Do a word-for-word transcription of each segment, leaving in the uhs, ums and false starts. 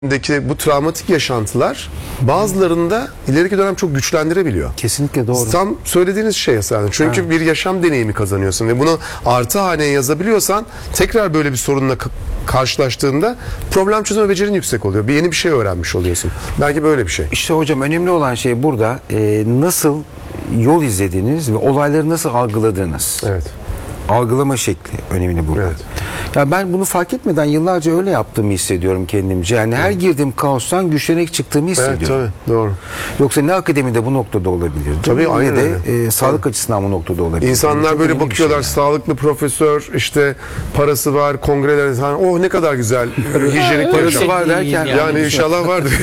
deki bu travmatik yaşantılar bazılarında ileriki dönem çok güçlendirebiliyor. Kesinlikle doğru. Tam söylediğiniz şey aslında. Çünkü evet. bir yaşam deneyimi kazanıyorsun ve bunu artı haneye yazabiliyorsan tekrar böyle bir sorunla karşılaştığında problem çözme becerin yüksek oluyor. Bir yeni bir şey öğrenmiş oluyorsun. Belki böyle bir şey. İşte hocam önemli olan şey burada e, nasıl yol izlediğiniz ve olayları nasıl algıladığınız. Evet. Algılama şekli önemli burada. Evet. Ya ben bunu fark etmeden yıllarca öyle yaptığımı hissediyorum kendimce. Yani her girdiğim kaostan güçlenerek çıktığımı hissediyorum. Evet, tabii, doğru. Yoksa ne akademide bu noktada olabilir. Tabii, aynen ne de öyle. e, sağlık açısından bu noktada olabilir. İnsanlar böyle bakıyorlar, yani. Sağlıklı profesör, işte parası var, kongreler, oh ne kadar güzel, hijyenik parası yaşam. var derken. Yani, yani inşallah vardır.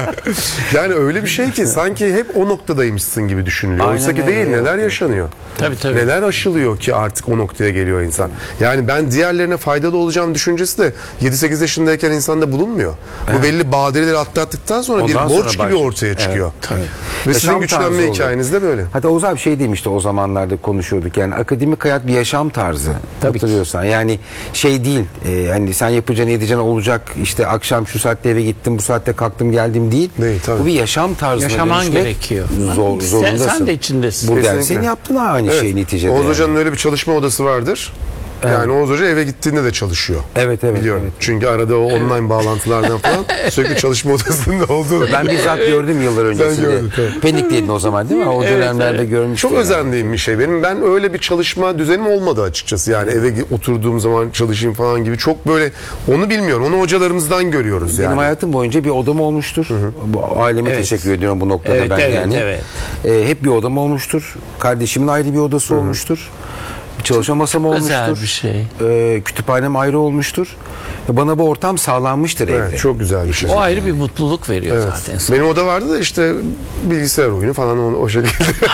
Yani öyle bir şey ki sanki hep o noktadaymışsın gibi düşünülüyor. Oysa ki değil, neler yaşanıyor. Tabii, tabii. Neler aşılıyor ki artık o noktaya geliyor insan. Yani ben diğerlerine faydalı olacağım düşüncesi de yedi sekiz yaşındayken insanda bulunmuyor. Evet. Bu belli badireleri atlattıktan sonra Ondan bir borç sonra gibi baş... ortaya çıkıyor. Evet, tabii. Ve yaşam sizin güçlenme hikayeniz de böyle. Hatta Oğuz abi şey demişti, o zamanlarda konuşuyorduk. Yani akademik hayat bir yaşam tarzı. Tabii hatırlıyorsan. Yani şey değil. E, hani sen yapacaksın, edeceksin, olacak. İşte akşam şu saatte eve gittim, bu saatte kalktım geldim değil. Değil tabii. Bu bir yaşam tarzı. Yaşaman gerekiyor. Zor, sen, zorundasın. sen de içindesin. Burada yani Kesinlikle. senin yaptığın aynı evet. şey neticede. Oğuz yani. Hoca'nın öyle bir çalışma odası vardır. Yani evet. Oğuz Hoca eve gittiğinde de çalışıyor. Evet evet. Biliyorum. Evet. Çünkü arada o online evet. bağlantılardan falan sürekli çalışma odasında olduğunu. Ben bizzat gördüm yıllar öncesinde. Gördün, tabii. Pendik'teydin o zaman değil mi? O evet, dönemlerde evet. görmüştüm. Çok özendiğim bir şey. Benim ben öyle bir çalışma düzenim olmadı açıkçası. Yani eve oturduğum zaman çalışayım falan gibi. Çok böyle onu bilmiyorum. Onu hocalarımızdan görüyoruz yani. Benim hayatım boyunca bir odam olmuştur. Hı hı. Bu aileme evet. teşekkür ediyorum bu noktada evet, ben evet, yani. Evet. Ee, hep bir odam olmuştur. Kardeşimin ayrı bir odası hı hı. olmuştur. Çalışma masam olmuştur. Özel bir şey. Ee, kütüphanem ayrı olmuştur. Bana bu ortam sağlanmıştır evet, evde. Çok güzel bir şey. O ayrı bir mutluluk veriyor evet. zaten. Sana. Benim oda vardı da işte bilgisayar oyunu falan o, o şekilde.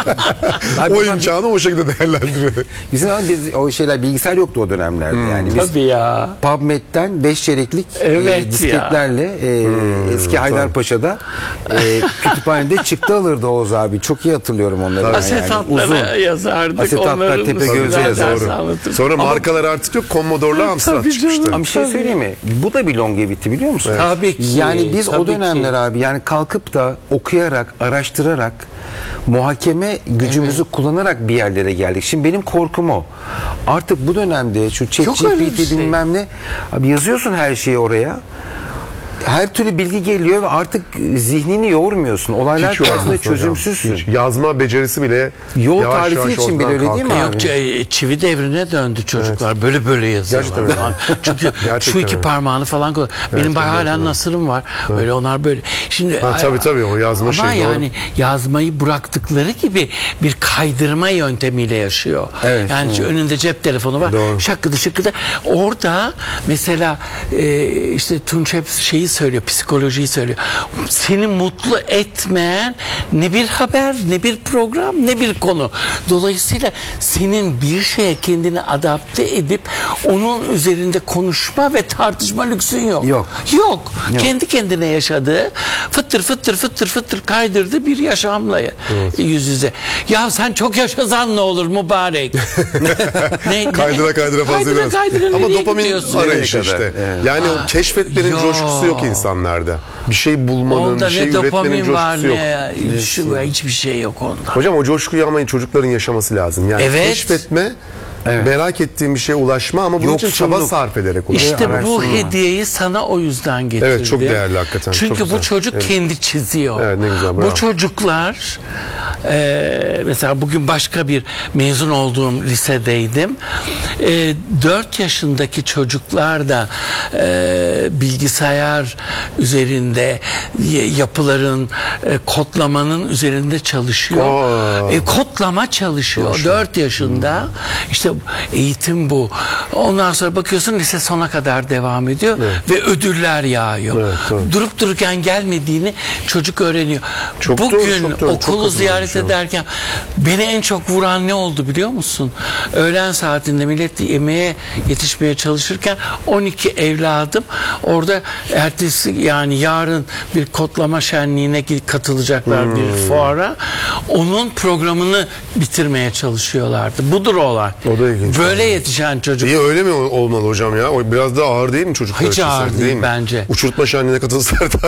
o imkanı o şekilde değerlendiriyor. Bizim biz, o şeyler bilgisayar yoktu o dönemlerde. Hmm. Yani biz tabii ya. PubMed'den beş çeyreklik evet e, disketlerle e, hmm, eski Haydarpaşa'da e, kütüphanede çıktı alırdı Oğuz abi. Çok iyi hatırlıyorum onları. Asetatlara yani. yazardık. Asetatlar Tepegöz'e yazardı. Sonra ama, markalar artık yok. Commodore'la Amstrad çıkmıştı. Ama bir şey söyleyeyim mi? Bu da bir longevity biliyor musun? Evet. Tabii ki. Yani biz tabii o dönemler ki. abi yani kalkıp da okuyarak, araştırarak muhakeme gücümüzü evet. kullanarak bir yerlere geldik. Şimdi benim korkum o. Artık bu dönemde şu ChatGPT şey. bilmem ne abi yazıyorsun her şeyi oraya. Her türlü bilgi geliyor ve artık zihnini yoğurmuyorsun. Olaylar karşısında çözümsüzsün. Hiç. Yazma becerisi bile yol yavaş tarifi yavaş için bile öyle değil mi abi? Yok, çivi devrine döndü çocuklar. Evet. Böyle böyle yazıyorlar. Gerçekten Çünkü şu iki parmağını falan kullan. Benim evet, hala evet. nasırım var. Evet. Böyle onlar böyle. Şimdi ha, tabii tabii o yazma şey. Ama yani doğru. yazmayı bıraktıkları gibi bir kaydırma yöntemiyle yaşıyor. Evet, yani evet. önünde cep telefonu var. Doğru. Şakkıdı şıkkıdı. Orada mesela e, işte Tunç hep şeyi söylüyor, psikolojiyi söylüyor. Seni mutlu etmeyen ne bir haber, ne bir program, ne bir konu. Dolayısıyla senin bir şeye kendini adapte edip onun üzerinde konuşma ve tartışma lüksün yok. Yok. Yok. Yok. Kendi kendine yaşadığı fıttır fıttır fıttır fıttır kaydırdı bir yaşamla evet. yüz yüze. Ya sen çok yaşasan ne olur mübarek. ne, kaydıra kaydıra fazla kaydıra, kaydıra, ama dopamin arayışı işte. Evet. Yani Aa, o keşfetmenin yok. coşkusu yok insanlarda. Bir şey bulmanın, onda bir şey üretmenin coşkusu var, yok. Ne, şu, hiçbir şey yok onda. Hocam o coşkuyu ama çocukların yaşaması lazım. Yani evet. keşfetme, evet. merak ettiğin bir şeye ulaşma ama bunun için çaba sarf ederek ulaşma. İşte evet. bu hediyeyi sana o yüzden getirdi. Evet çok değerli hakikaten. Çünkü çok bu güzel. çocuk evet. kendi çiziyor. Evet, ne güzel, bravo. Bu çocuklar e, mesela bugün başka bir mezun olduğum lisedeydim. E, dört yaşındaki çocuklar da e, bilgisayar üzerinde yapıların e, kodlamanın üzerinde çalışıyor. E, kodlama çalışıyor. Hoş dört yaşında. Hmm. İşte eğitim bu. Ondan sonra bakıyorsun lise sona kadar devam ediyor evet. ve ödüller yağıyor. Evet, evet. Durup dururken gelmediğini çocuk öğreniyor. Çok Bugün doğru, çok doğru, okulu çok ziyaret ederken beni en çok vuran ne oldu biliyor musun? Öğlen saatinde millet yemeğe yetişmeye çalışırken on iki evladım orada ertesi yani yarın bir kodlama şenliğine katılacaklar hmm. bir fuara. Onun programını bitirmeye çalışıyorlardı. Budur olay. O O da ilginç. Böyle yetişen çocuk. İyi, öyle mi olmalı hocam ya? O biraz daha ağır değil mi çocuklar Hiç için? ağır sanki, değil mi? bence. Uçurtma şenliğine katılsalar